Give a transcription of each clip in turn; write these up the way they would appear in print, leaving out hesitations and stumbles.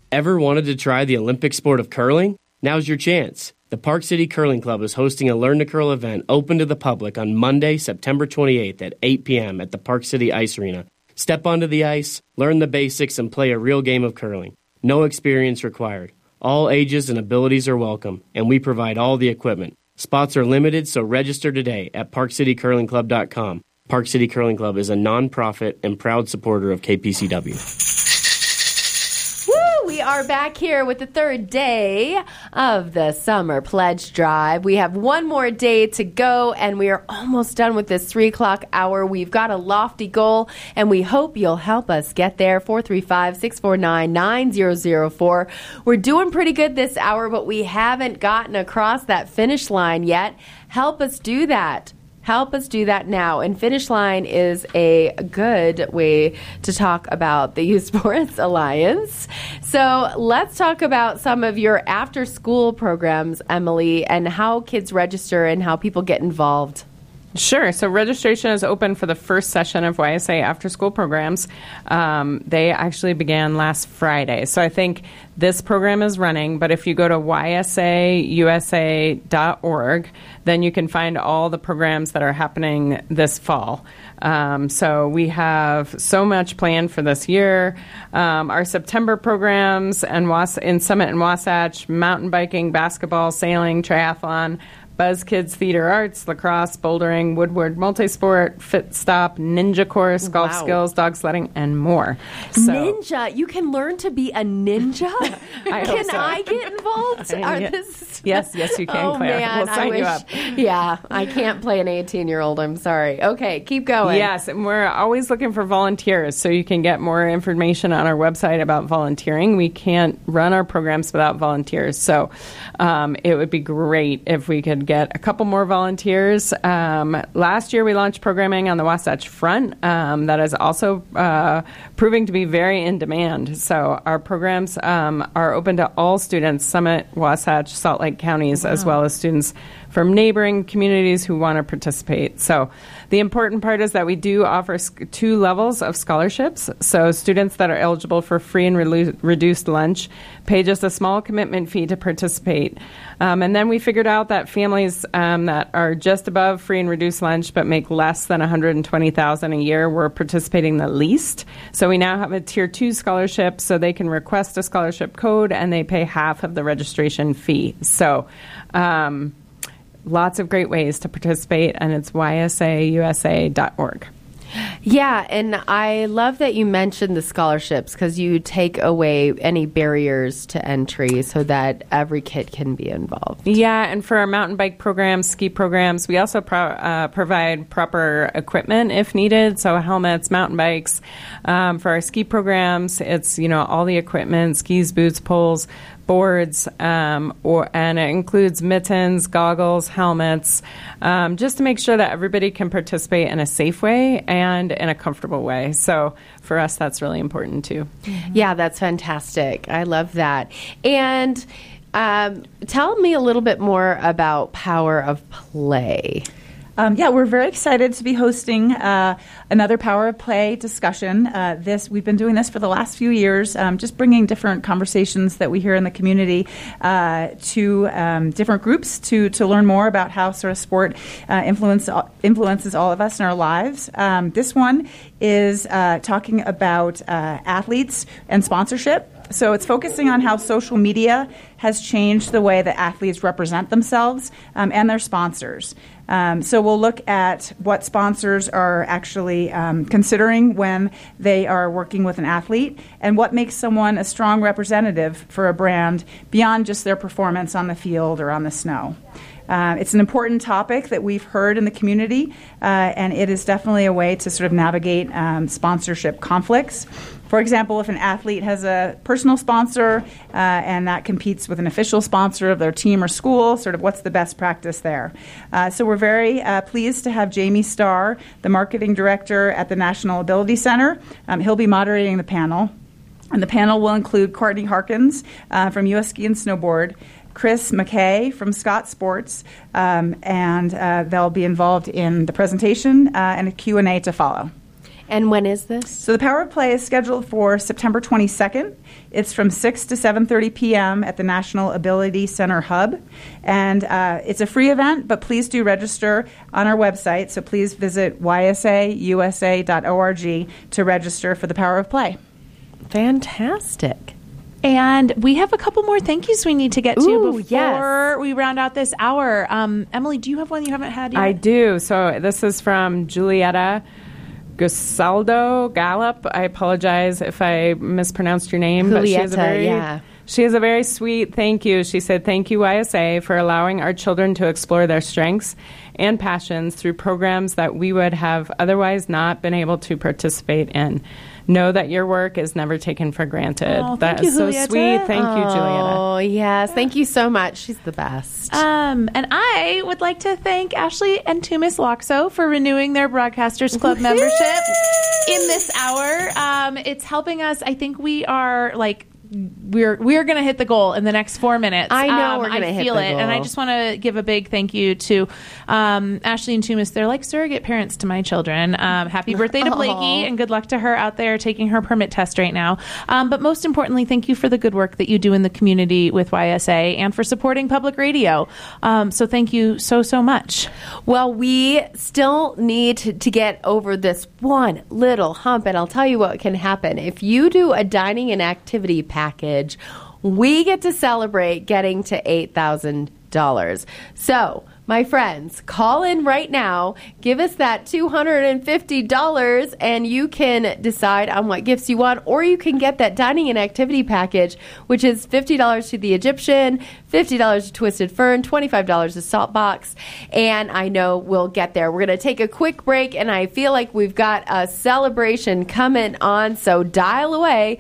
Ever wanted to try the Olympic sport of curling? Now's your chance. The Park City Curling Club is hosting a Learn to Curl event open to the public on Monday, September 28th at 8 p.m. at the Park City Ice Arena. Step onto the ice, learn the basics, and play a real game of curling. No experience required. All ages and abilities are welcome, and we provide all the equipment. Spots are limited, so register today at parkcitycurlingclub.com. Park City Curling Club is a nonprofit and proud supporter of KPCW. We are back here with the third day of the Summer Pledge Drive. We have one more day to go, and we are almost done with this 3 o'clock hour. We've got a lofty goal, and we hope you'll help us get there. 435-649-9004. We're doing pretty good this hour, but we haven't gotten across that finish line yet. Help us do that. Help us do that now. And Finish Line is a good way to talk about the Youth Sports Alliance. So let's talk about some of your after-school programs, Emily, and how kids register and how people get involved. Sure. So registration is open for the first session of YSA after-school programs. They actually began last Friday. So I think this program is running, but if you go to ysausa.org, then you can find all the programs that are happening this fall. So we have so much planned for this year. Our September programs in Summit and Wasatch, mountain biking, basketball, sailing, triathlon, Buzz Kids Theater Arts, lacrosse, bouldering, Woodward Multisport, Fit Stop, Ninja Course, golf skills, dog sledding, and more. So, ninja? You can learn to be a ninja? I get involved? Yes, you can, oh, Claire. Man, we'll sign you up. Yeah, I can't play an 18-year-old. I'm sorry. Okay, keep going. Yes, and we're always looking for volunteers, so you can get more information on our website about volunteering. We can't run our programs without volunteers, so it would be great if we could get a couple more volunteers. Last year we launched programming on the Wasatch Front that is also proving to be very in demand. So our programs are open to all students, Summit, Wasatch, Salt Lake counties, as well as students from neighboring communities who want to participate. So the important part is that we do offer 2 levels of scholarships. So students that are eligible for free and reduced lunch pay just a small commitment fee to participate. And then we figured out that families that are just above free and reduced lunch but make less than $120,000 a year were participating the least. So we now have a Tier 2 scholarship, so they can request a scholarship code and they pay half of the registration fee. So lots of great ways to participate, and it's ysausa.org. Yeah, and I love that you mentioned the scholarships because you take away any barriers to entry so that every kid can be involved. Yeah, and for our mountain bike programs, ski programs, we also provide proper equipment if needed, so helmets, mountain bikes. For our ski programs, it's all the equipment, skis, boots, poles, boards, and it includes mittens, goggles, helmets, just to make sure that everybody can participate in a safe way and in a comfortable way. So for us, that's really important too. Mm-hmm. Yeah, that's fantastic. I love that. And tell me a little bit more about Power of Play. We're very excited to be hosting another Power of Play discussion. We've been doing this for the last few years, just bringing different conversations that we hear in the community to different groups to learn more about how sort of sport influences all of us in our lives. This one is talking about athletes and sponsorship. So it's focusing on how social media has changed the way that athletes represent themselves and their sponsors. So we'll look at what sponsors are actually considering when they are working with an athlete and what makes someone a strong representative for a brand beyond just their performance on the field or on the snow. It's an important topic that we've heard in the community, and it is definitely a way to sort of navigate sponsorship conflicts. For example, if an athlete has a personal sponsor and that competes with an official sponsor of their team or school, sort of what's the best practice there? So we're very pleased to have Jamie Starr, the marketing director at the National Ability Center. He'll be moderating the panel. And the panel will include Courtney Harkins from US Ski and Snowboard, Chris McKay from Scott Sports, and they'll be involved in the presentation and a Q&A to follow. And when is this? So the Power of Play is scheduled for September 22nd. It's from 6 to 7:30 p.m. at the National Ability Center Hub. And it's a free event, but please do register on our website. So please visit ysausa.org to register for the Power of Play. Fantastic. And we have a couple more thank yous we need to get to Ooh, before we round out this hour. Emily, do you have one you haven't had yet? I do. So this is from Julieta Gusaldo Gallup. I apologize if I mispronounced your name. But she has a very sweet thank you. She said, "Thank you, YSA, for allowing our children to explore their strengths and passions through programs that we would have otherwise not been able to participate in. Know that your work is never taken for granted." That is so sweet. Thank you, Julieta. Oh, yes. Thank you so much. She's the best. And I would like to thank Ashley and Tumis Loxo for renewing their Broadcasters Club membership in this hour. It's helping us. I think we are we're going to hit the goal in the next 4 minutes. I know we're going to hit the goal. And I just want to give a big thank you to Ashley and Tumis. They're like surrogate parents to my children. Happy birthday to Blakey, and good luck to her out there taking her permit test right now. But most importantly, thank you for the good work that you do in the community with YSA and for supporting public radio. So thank you so much. Well, we still need to get over this one little hump, and I'll tell you what can happen. If you do a dining and activity package, we get to celebrate getting to $8,000. So, my friends, call in right now, give us that $250, and you can decide on what gifts you want, or you can get that dining and activity package, which is $50 to the Egyptian, $50 to Twisted Fern, $25 to Salt Box, and I know we'll get there. We're going to take a quick break, and I feel like we've got a celebration coming on, so dial away,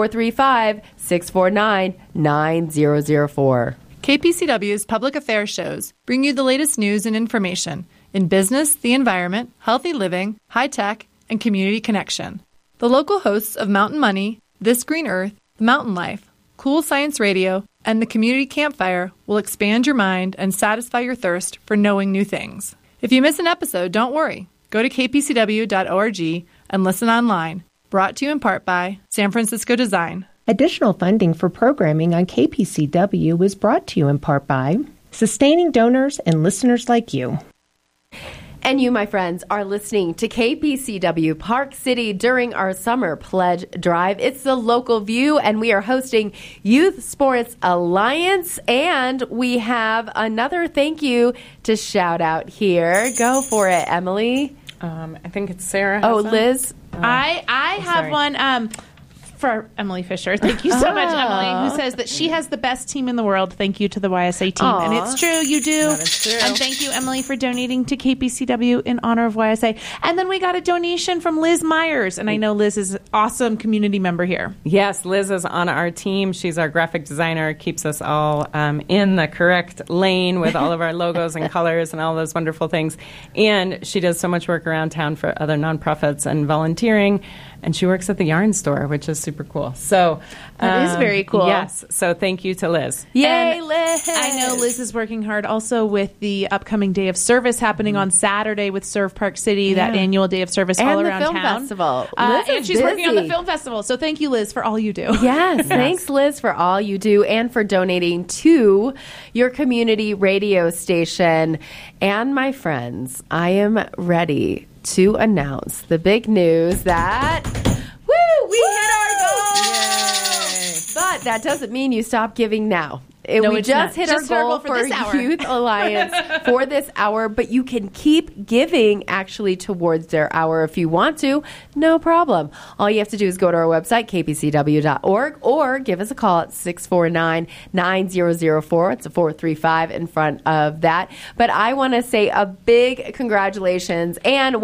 435-649-9004. KPCW's public affairs shows bring you the latest news and information in business, the environment, healthy living, high tech, and community connection. The local hosts of Mountain Money, This Green Earth, Mountain Life, Cool Science Radio, and the Community Campfire will expand your mind and satisfy your thirst for knowing new things. If you miss an episode, don't worry. Go to kpcw.org and listen online. Brought to you in part by San Francisco Design. Additional funding for programming on KPCW is brought to you in part by sustaining donors and listeners like you. And you, my friends, are listening to KPCW Park City during our Summer Pledge Drive. It's the local view, and we are hosting Youth Sports Alliance, and we have another thank you to shout out here. Go for it, Emily. I think it's Sarah. Liz. I have one for Emily Fisher. Thank you so much, Emily, who says that she has the best team in the world. Thank you to the YSA team. And it's true, you do. That is true. And thank you, Emily, for donating to KPCW in honor of YSA. And then we got a donation from Liz Myers. And I know Liz is an awesome community member here. Yes, Liz is on our team. She's our graphic designer, keeps us all in the correct lane with all of our logos and colors and all those wonderful things. And she does so much work around town for other nonprofits and volunteering. And she works at the yarn store, which is super cool. So that is very cool. Yes. So thank you to Liz. Yay, And Liz! I know Liz is working hard also with the upcoming Day of Service happening on Saturday with Serve Park City, that annual Day of Service and all the around film town. festival. Liz And is she's working on the busy. film festival. So thank you, Liz, for all you do. Yes, thanks, Liz, for all you do and for donating to your community radio station. And my friends, I am ready to announce the big news that we hit our goal! But that doesn't mean you stop giving now. No, we it's just not. hit Just our our goal goal for this hour. Youth Alliance for this hour, but you can keep giving actually towards their hour if you want to. No problem. All you have to do is go to our website, kpcw.org, or give us a call at 649-9004. It's a 435 in front of that. But I want to say a big congratulations and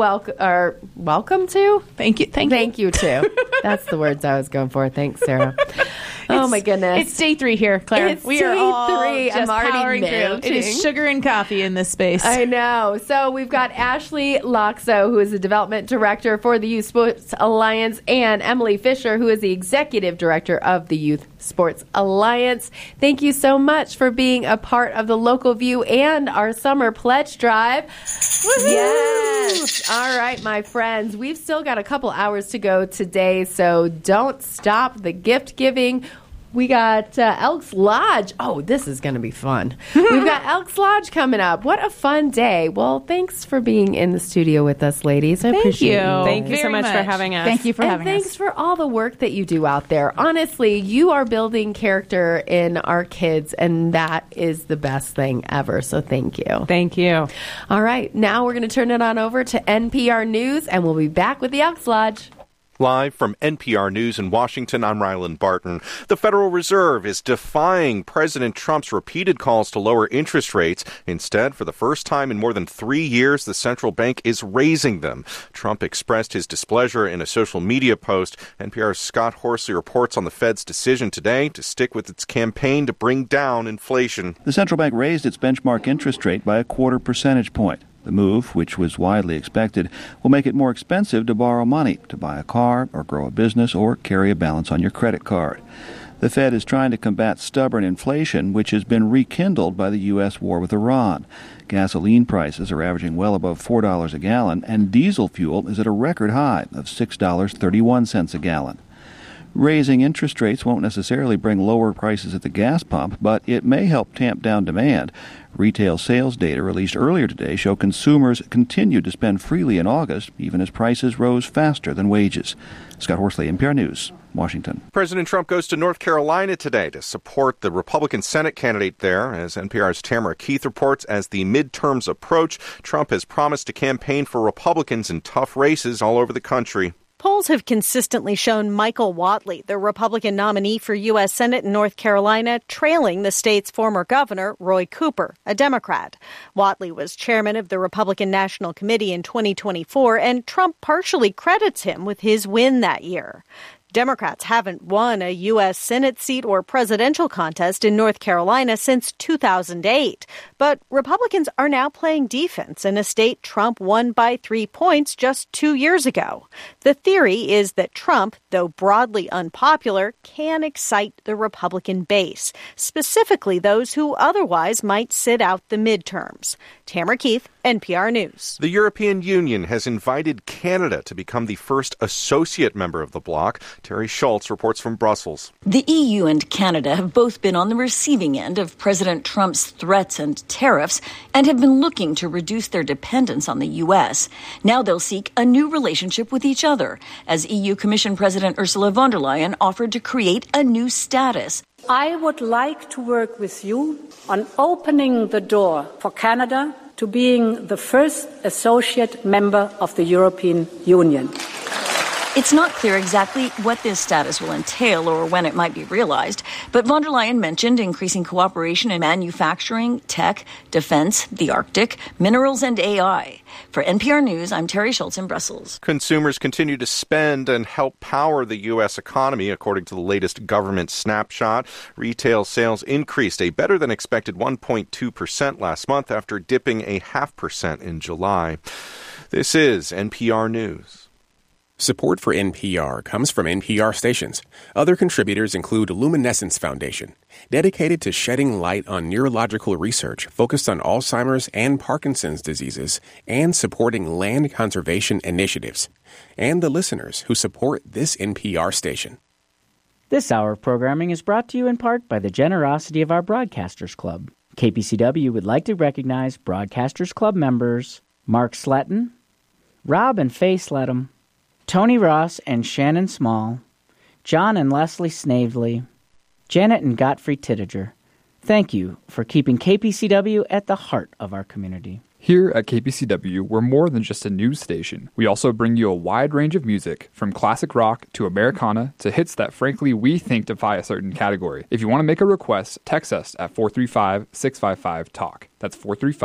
welcome to? Thank you. Thank you, too. That's the words I was going for. Thanks, Sarah. Oh, Oh, my goodness. It's day 3 here, Claire. It's we are day all 3. just I'm already powering through. melting. It is sugar and coffee in this space. I know. So we've got Ashley Loxo, who is the Development Director for the Youth Sports Alliance, and Emily Fisher, who is the Executive Director of the Youth Sports Alliance. Thank you so much for being a part of the Local View and our Summer Pledge Drive. Woo-hoo! Yes. All right, my friends. We've still got a couple hours to go today, so don't stop the gift giving. We got Elks Lodge. Oh, this is going to be fun. We've got Elks Lodge coming up. What a fun day. Well, thanks for being in the studio with us, ladies. I appreciate it. Thank you so Very much for much. having us. Thank you for having Thanks us. for all the work that you do out there. Honestly, you are building character in our kids, and that is the best thing ever. So thank you. Thank you. All right, now we're going to turn it on over to NPR News, and we'll be back with the Elks Lodge. Live from NPR News in Washington, I'm Ryland Barton. The Federal Reserve is defying President Trump's repeated calls to lower interest rates. Instead, for the first time in more than 3 years, the central bank is raising them. Trump expressed his displeasure in a social media post. NPR's Scott Horsley reports on the Fed's decision today to stick with its campaign to bring down inflation. The central bank raised its benchmark interest rate by a 0.25 percentage point. The move, which was widely expected, will make it more expensive to borrow money, to buy a car or grow a business or carry a balance on your credit card. The Fed is trying to combat stubborn inflation, which has been rekindled by the U.S. war with Iran. Gasoline prices are averaging well above $4 a gallon, and diesel fuel is at a record high of $6.31 a gallon. Raising interest rates won't necessarily bring lower prices at the gas pump, but it may help tamp down demand. Retail sales data released earlier today show consumers continued to spend freely in August, even as prices rose faster than wages. Scott Horsley, NPR News, Washington. President Trump goes to North Carolina today to support the Republican Senate candidate there. As NPR's Tamara Keith reports, as the midterms approach, Trump has promised to campaign for Republicans in tough races all over the country. Polls have consistently shown Michael Whatley, the Republican nominee for U.S. Senate in North Carolina, trailing the state's former governor, Roy Cooper, a Democrat. Whatley was chairman of the Republican National Committee in 2024, and Trump partially credits him with his win that year. Democrats haven't won a U.S. Senate seat or presidential contest in North Carolina since 2008. But Republicans are now playing defense in a state Trump won by 3 points just 2 years ago. The theory is that Trump, though broadly unpopular, can excite the Republican base, specifically those who otherwise might sit out the midterms. Tamara Keith, NPR News. The European Union has invited Canada to become the first associate member of the bloc. Terry Schultz reports from Brussels. The EU and Canada have both been on the receiving end of President Trump's threats and tariffs and have been looking to reduce their dependence on the U.S. Now they'll seek a new relationship with each other, as EU Commission President Ursula von der Leyen offered to create a new status. I would like to work with you on opening the door for Canada to being the first associate member of the European Union. It's not clear exactly what this status will entail or when it might be realized, but von der Leyen mentioned increasing cooperation in manufacturing, tech, defense, the Arctic, minerals, and AI. For NPR News, I'm Terry Schultz in Brussels. Consumers continue to spend and help power the U.S. economy, according to the latest government snapshot. Retail sales increased a better-than-expected 1.2% last month after dipping a 0.5% in July. This is NPR News. Support for NPR comes from NPR stations. Other contributors include Luminescence Foundation, dedicated to shedding light on neurological research focused on Alzheimer's and Parkinson's diseases and supporting land conservation initiatives, and the listeners who support this NPR station. This hour of programming is brought to you in part by the generosity of our Broadcasters Club. KPCW would like to recognize Broadcasters Club members Mark Sletton, Rob and Faye Sletton, Tony Ross and Shannon Small, John and Leslie Snavely, Janet and Godfrey Tittiger. Thank you for keeping KPCW at the heart of our community. Here at KPCW, we're more than just a news station. We also bring you a wide range of music, from classic rock to Americana to hits that frankly we think defy a certain category. If you want to make a request, text us at 435-655-TALK. That's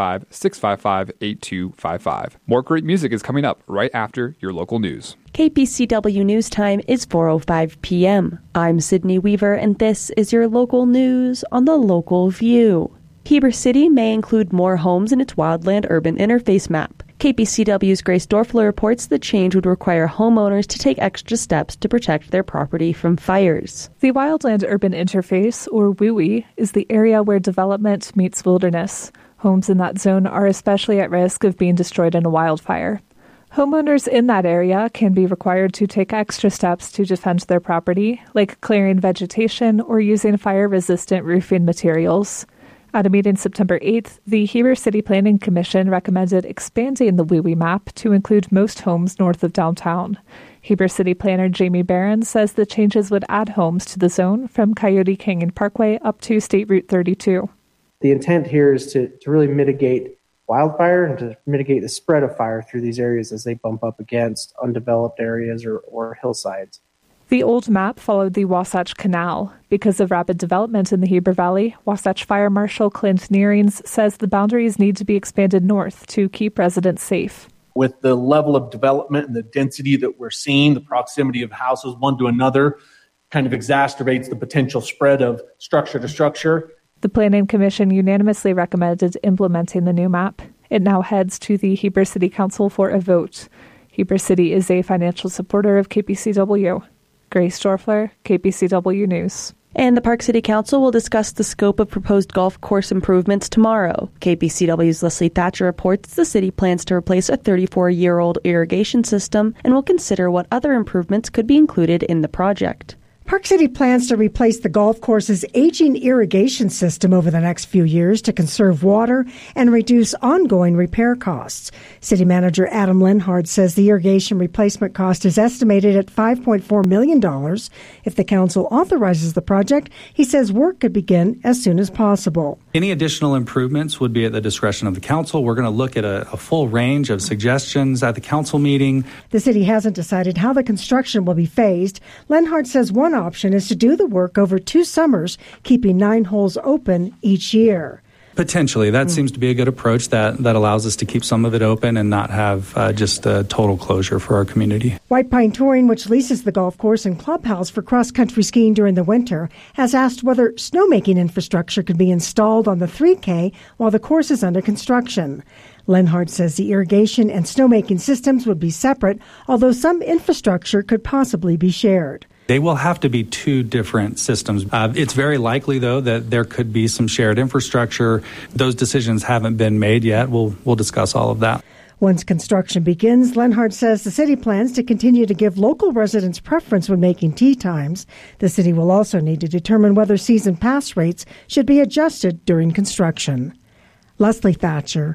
435-655-8255. More great music is coming up right after your local news. KPCW News Time is 4:05 p.m. I'm Sydney Weaver, and this is your local news on the Local View. Heber City may include more homes in its wildland-urban interface map. KPCW's Grace Dorfler reports the change would require homeowners to take extra steps to protect their property from fires. The Wildland-Urban Interface, or WUI, is the area where development meets wilderness. Homes in that zone are especially at risk of being destroyed in a wildfire. Homeowners in that area can be required to take extra steps to defend their property, like clearing vegetation or using fire-resistant roofing materials. At a meeting September 8th, the Heber City Planning Commission recommended expanding the WUI map to include most homes north of downtown. Heber City Planner Jamie Barron says the changes would add homes to the zone from Coyote Canyon Parkway up to State Route 32. The intent here is to really mitigate wildfire and to mitigate the spread of fire through these areas as they bump up against undeveloped areas or hillsides. The old map followed the Wasatch Canal. Because of rapid development in the Heber Valley, Wasatch Fire Marshal Clint Nearings says the boundaries need to be expanded north to keep residents safe. With the level of development and the density that we're seeing, the proximity of houses one to another kind of exacerbates the potential spread of structure to structure. The Planning Commission unanimously recommended implementing the new map. It now heads to the Heber City Council for a vote. Heber City is a financial supporter of KPCW. Grace Dorfler, KPCW News. And the Park City Council will discuss the scope of proposed golf course improvements tomorrow. KPCW's Leslie Thatcher reports the city plans to replace a 34-year-old irrigation system and will consider what other improvements could be included in the project. Park City plans to replace the golf course's aging irrigation system over the next few years to conserve water and reduce ongoing repair costs. City Manager Adam Lenhard says the irrigation replacement cost is estimated at $5.4 million. If the council authorizes the project, he says work could begin as soon as possible. Any additional improvements would be at the discretion of the council. We're going to look at a full range of suggestions at the council meeting. The city hasn't decided how the construction will be phased. Lenhard says one option is to do the work over 2 summers, keeping 9 holes open each year. Potentially. That seems to be a good approach that allows us to keep some of it open and not have just a total closure for our community. White Pine Touring, which leases the golf course and clubhouse for cross-country skiing during the winter, has asked whether snowmaking infrastructure could be installed on the 3K while the course is under construction. Lenhard says the irrigation and snowmaking systems would be separate, although some infrastructure could possibly be shared. They will have to be 2 different systems. It's very likely, though, that there could be some shared infrastructure. Those decisions haven't been made yet. We'll discuss all of that. Once construction begins, Lenhard says the city plans to continue to give local residents preference when making tee times. The city will also need to determine whether season pass rates should be adjusted during construction. Leslie Thatcher,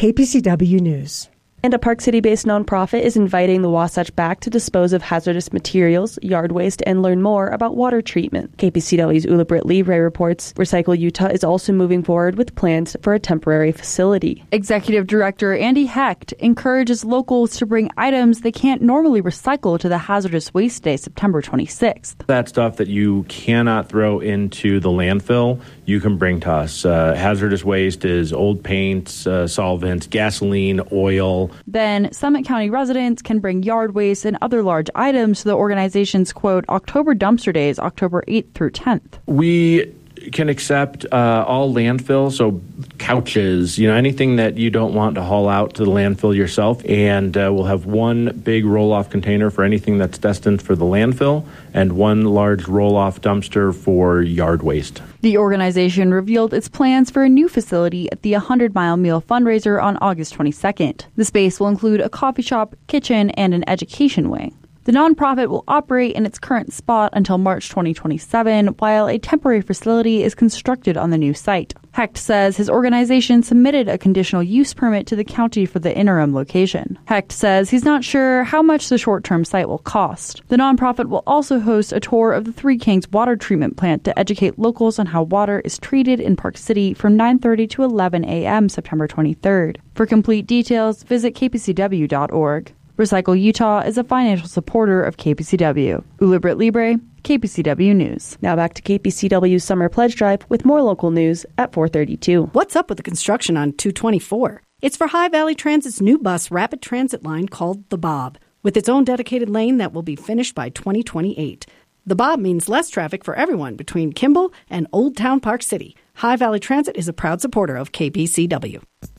KPCW News. And a Park City-based nonprofit is inviting the Wasatch back to dispose of hazardous materials, yard waste, and learn more about water treatment. KPCW's Ula Britt Livre reports Recycle Utah is also moving forward with plans for a temporary facility. Executive Director Andy Hecht encourages locals to bring items they can't normally recycle to the Hazardous Waste Day, September 26th. That stuff that you cannot throw into the landfill, you can bring to us. Hazardous waste is old paints, solvents, gasoline, oil. Then Summit County residents can bring yard waste and other large items to the organization's, quote, October Dumpster Days, October 8th through 10th. We can accept all landfill, so couches, anything that you don't want to haul out to the landfill yourself. And we'll have one big roll-off container for anything that's destined for the landfill and one large roll-off dumpster for yard waste. The organization revealed its plans for a new facility at the 100-Mile Meal fundraiser on August 22nd. The space will include a coffee shop, kitchen, and an education wing. The nonprofit will operate in its current spot until March 2027, while a temporary facility is constructed on the new site. Hecht says his organization submitted a conditional use permit to the county for the interim location. Hecht says he's not sure how much the short-term site will cost. The nonprofit will also host a tour of the Three Kings water treatment plant to educate locals on how water is treated in Park City from 9:30 to 11 a.m. September 23rd. For complete details, visit kpcw.org. Recycle Utah is a financial supporter of KPCW. Ula Britt Libre, KPCW News. Now back to KPCW's Summer Pledge Drive with more local news at 4:32. What's up with the construction on 224? It's for High Valley Transit's new bus rapid transit line called the Bob, with its own dedicated lane that will be finished by 2028. The Bob means less traffic for everyone between Kimball and Old Town Park City. High Valley Transit is a proud supporter of KPCW.